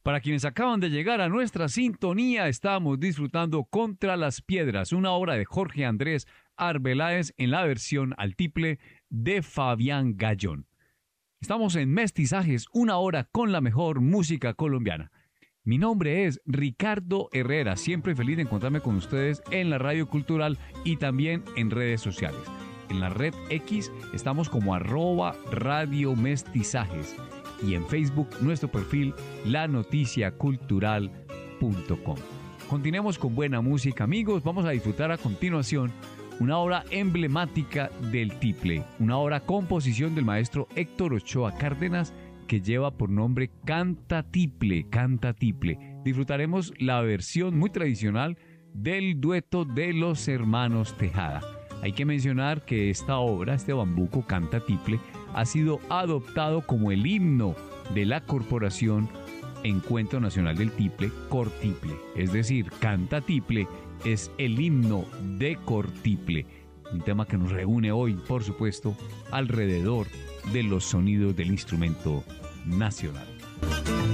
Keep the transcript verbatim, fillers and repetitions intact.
Para quienes acaban de llegar a nuestra sintonía, estamos disfrutando Contra las Piedras, una obra de Jorge Andrés Arbeláez en la versión altiple de Fabián Gallón. Estamos en Mestizajes, una hora con la mejor música colombiana. Mi nombre es Ricardo Herrera, siempre feliz de encontrarme con ustedes en la Radio Cultural y también en redes sociales. En la red X estamos como arroba Radio Mestizajes. Y en Facebook, nuestro perfil, la noticia cultural punto com. Continuemos con buena música, amigos. Vamos a disfrutar a continuación una obra emblemática del tiple, una obra composición del maestro Héctor Ochoa Cárdenas que lleva por nombre Canta Tiple, Canta Tiple. Disfrutaremos la versión muy tradicional del dueto de los hermanos Tejada. Hay que mencionar que esta obra, este bambuco Canta Tiple, ha sido adoptado como el himno de la Corporación Encuentro Nacional del Tiple, Cortiple. Es decir, Canta Tiple es el himno de Cortiple, un tema que nos reúne hoy, por supuesto, alrededor de los sonidos del instrumento nacional.